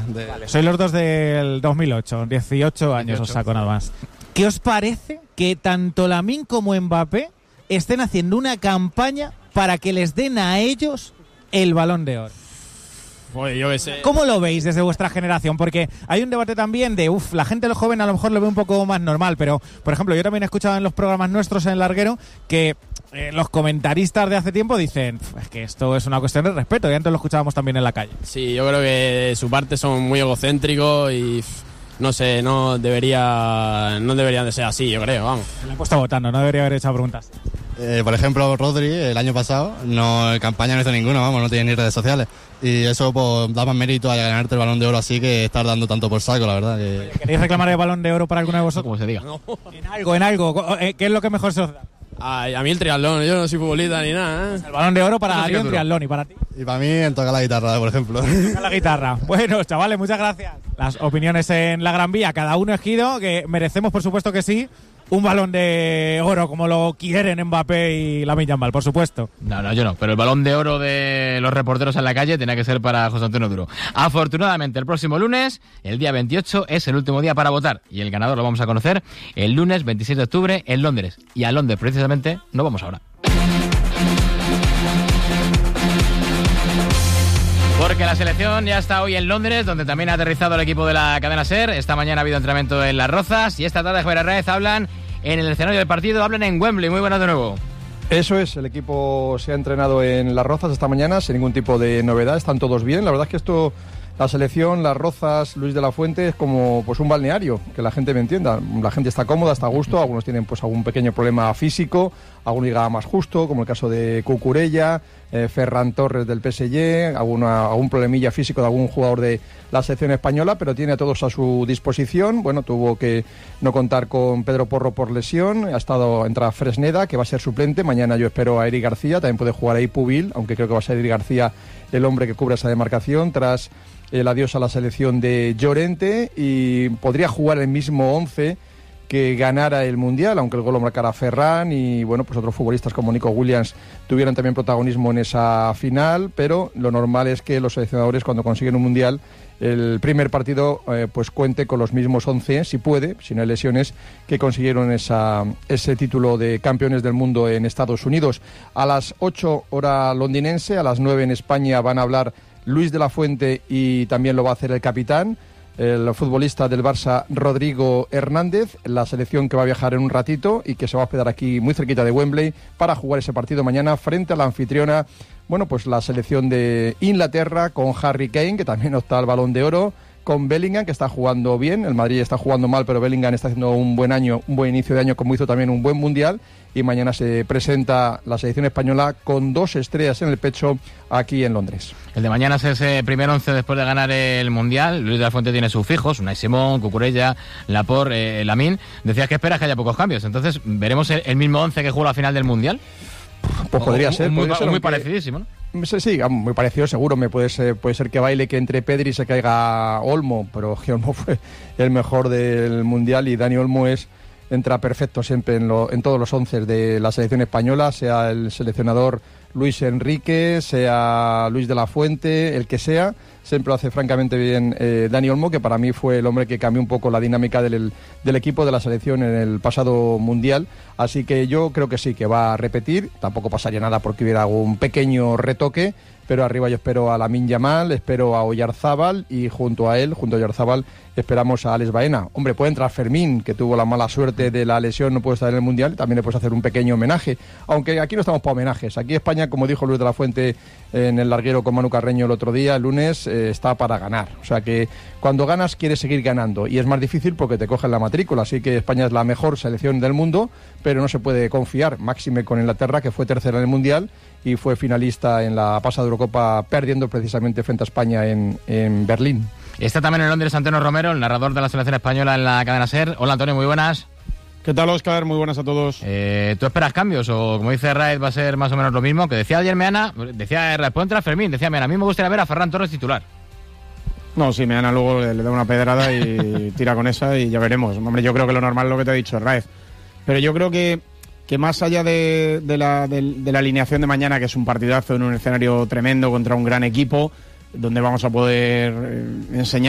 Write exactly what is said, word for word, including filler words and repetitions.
De... Vale, sois los dos del dos mil ocho, dieciocho años os saco nada más. ¿Qué os parece que tanto Lamine como Mbappé estén haciendo una campaña para que les den a ellos el Balón de Oro? Oye, yo qué sé. ¿Cómo lo veis desde vuestra generación? Porque hay un debate también de, uff, la gente joven a lo mejor lo ve un poco más normal, pero, por ejemplo, yo también he escuchado en los programas nuestros en el Larguero que eh, los comentaristas de hace tiempo dicen, es que esto es una cuestión de respeto, y antes lo escuchábamos también en la calle. Sí, yo creo que de su parte son muy egocéntricos y no sé, no debería no deberían de ser así, yo creo, vamos. Se le he puesto votando, no debería haber hecho preguntas. Eh, por ejemplo, Rodri, el año pasado, no campaña no hizo ninguna, vamos, no tiene ni redes sociales. Y eso pues da más mérito a ganarte el Balón de Oro así que estar dando tanto por saco, la verdad. Que... ¿Queréis reclamar el Balón de Oro para alguno de vosotros? Como se diga. No. En algo, en algo. ¿Qué es lo que mejor se os da? Ay, a mí el triatlón, yo no soy futbolista ni nada, ¿eh? El Balón de Oro para Eso sí que alguien es duro. triatlón, y para ti. Y para mí, en tocar la guitarra, por ejemplo. Toca la guitarra. Bueno, chavales, muchas gracias. Las opiniones en la Gran Vía, cada uno elegido, que merecemos, por supuesto que sí, un Balón de Oro como lo quieren Mbappé y Lamine Yamal, por supuesto. No, no, yo no. Pero el Balón de Oro de los reporteros en la calle tenía que ser para José Antonio Duro. Afortunadamente, el próximo lunes, el día veintiocho, es el último día para votar. Y el ganador lo vamos a conocer el lunes veintiséis de octubre en Londres. Y a Londres, precisamente, no vamos ahora. Porque la selección ya está hoy en Londres, donde también ha aterrizado el equipo de la cadena SER. Esta mañana ha habido entrenamiento en Las Rozas y esta tarde Javier Hernández hablan en el escenario del partido, hablan en Wembley. Muy buenas de nuevo. Eso es, el equipo se ha entrenado en Las Rozas esta mañana sin ningún tipo de novedad, están todos bien. La verdad es que esto, la selección, Las Rozas, Luis de la Fuente, es como pues un balneario, que la gente me entienda. La gente está cómoda, está a gusto, algunos tienen pues algún pequeño problema físico, alguno llega más justo, como el caso de Cucurella, eh, Ferran Torres del P S G, alguna, algún problemilla físico de algún jugador de la selección española, pero tiene a todos a su disposición. Bueno, tuvo que no contar con Pedro Porro por lesión, ha estado, entra Fresneda, que va a ser suplente, mañana yo espero a Eric García, también puede jugar ahí Pubil, aunque creo que va a ser Eric García el hombre que cubre esa demarcación, tras el adiós a la selección de Llorente, y podría jugar el mismo once que ganara el Mundial, aunque el gol lo marcara Ferran y bueno, pues otros futbolistas como Nico Williams tuvieran también protagonismo en esa final, pero lo normal es que los seleccionadores cuando consiguen un Mundial el primer partido eh, pues cuente con los mismos once, si puede, si no hay lesiones, que consiguieron esa, ese título de campeones del mundo en Estados Unidos. A las ocho hora londinense, a las nueve en España van a hablar Luis de la Fuente y también lo va a hacer el capitán, el futbolista del Barça, Rodrigo Hernández, la selección que va a viajar en un ratito y que se va a hospedar aquí muy cerquita de Wembley para jugar ese partido mañana frente a la anfitriona, bueno, pues la selección de Inglaterra, con Harry Kane, que también opta al Balón de Oro, con Bellingham, que está jugando bien. El Madrid está jugando mal, pero Bellingham está haciendo un buen año, un buen inicio de año, como hizo también un buen Mundial. Y mañana se presenta la selección española con dos estrellas en el pecho aquí en Londres. El de mañana es ese primer once después de ganar el Mundial. Luis de la Fuente tiene sus fijos, Unai Simón, Cucurella, Laporte, eh, Lamine. Decías que esperas que haya pocos cambios. Entonces, ¿veremos el, el mismo once que jugó la final del Mundial? Pues podría o, ser. Muy, podría ser, muy aunque... parecidísimo, ¿no? Sí, sí, muy parecido seguro. Me puede ser, puede ser que baile, que entre Pedri y se caiga Olmo, pero que Olmo fue el mejor del Mundial y Dani Olmo es, entra perfecto siempre en, lo, en todos los once de la selección española, sea el seleccionador Luis Enrique, sea Luis de la Fuente, el que sea, siempre lo hace francamente bien eh, Dani Olmo, que para mí fue el hombre que cambió un poco la dinámica del, del equipo de la selección en el pasado Mundial, así que yo creo que sí, que va a repetir, tampoco pasaría nada porque hubiera algún pequeño retoque, pero arriba yo espero a Lamine Yamal, espero a Oyarzábal y junto a él, junto a Oyarzábal, esperamos a Alex Baena. Hombre, puede entrar Fermín, que tuvo la mala suerte de la lesión, no puede estar en el Mundial, también le puedes hacer un pequeño homenaje, aunque aquí no estamos para homenajes, aquí España, como dijo Luis de la Fuente en el larguero con Manu Carreño el otro día, el lunes, eh, está para ganar, o sea que cuando ganas quieres seguir ganando y es más difícil porque te cogen la matrícula, así que España es la mejor selección del mundo, pero no se puede confiar, máxime con Inglaterra, que fue tercera en el Mundial y fue finalista en la pasada Eurocopa, perdiendo precisamente frente a España en, en Berlín. Está también en Londres Antonio Romero, el narrador de la selección española en la cadena SER. Hola Antonio, muy buenas. ¿Qué tal, Óscar? Muy buenas a todos. Eh, ¿Tú esperas cambios o, como dice Raed, va a ser más o menos lo mismo? Que decía ayer Meana, decía Raed, puede entrar Fermín, decía Meana, a mí me gustaría ver a Ferran Torres titular. No, sí, Meana luego le, le da una pedrada y tira con esa y ya veremos. Hombre, yo creo que lo normal es lo que te ha dicho Raed. Pero yo creo que, que más allá de, de, la, de, de la alineación de mañana, que es un partidazo en un escenario tremendo contra un gran equipo, donde vamos a poder eh, enseñar